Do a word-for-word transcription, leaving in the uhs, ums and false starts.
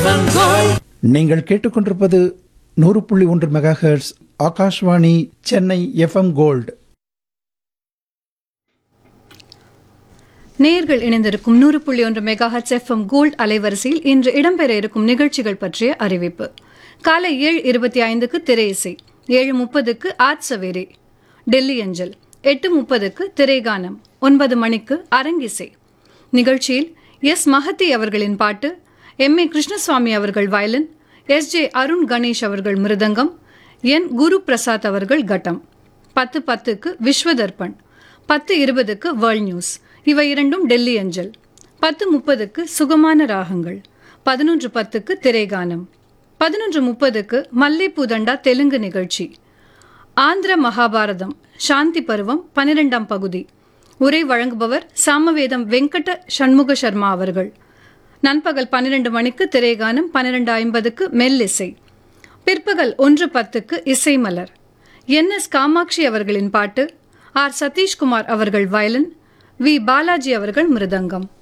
நீங்கள் கேட்டுக்கொண்டிருப்பது நூறு புள்ளி ஒன்று mega hertz Akashvani Chennai FM gold. நேயர்கள் இணைந்திருக்கும் நூறு புள்ளி ஒன்று மெகா ஹெர்ட்ஸ் எஃப்எம் கோல்ட் அலைவரிசையில் இன்று இடம்பெற இருக்கும் நிகழ்ச்சிகள் பற்றிய அறிவிப்பு. காலை ஏழு இருபத்தி ஐந்துக்கு திரை இசை, ஏழு முப்பதுக்கு ஆட் சவேரே டெல்லி அஞ்சல், எட்டு முப்பதுக்கு திரைகானம், ஒன்பது மணிக்கு அரங்கிசை. நிகழ்ச்சியில் எஸ் மஹதி அவர்களின் பாட்டு, எம் ஏ கிருஷ்ணசுவாமி அவர்கள் violin, S J Arun Ganesh அவர்கள் மிருதங்கம், என் குரு பிரசாத் அவர்கள் கட்டம். பத்து பத்துக்கு விஸ்வதர்பன், பத்து இருபதுக்கு வேர்ல்ட் நியூஸ், இவை இரண்டும் டெல்லி அஞ்சல். பத்து முப்பதுக்கு சுகமான ராகங்கள், பதினொன்று பத்துக்கு திரைகானம், பதினொன்று முப்பதுக்கு மல்லேபூதண்டா தெலுங்கு நிகழ்ச்சி. ஆந்திர மகாபாரதம் சாந்தி பருவம் பனிரெண்டாம் பகுதி. உரை வழங்குபவர் சாமவேதம் வெங்கட சண்முக சர்மா அவர்கள். நண்பகல் பன்னிரண்டு மணிக்கு திரைகானம், பன்னிரண்டு ஐம்பதுக்கு மெல்லிசை. பிற்பகல் ஒன்று பத்துக்கு இசை மலர். என் எஸ் காமாட்சி அவர்களின் பாட்டு, ஆர் சதீஷ்குமார் அவர்கள் வயலின், வி பாலாஜி அவர்கள் மிருதங்கம்.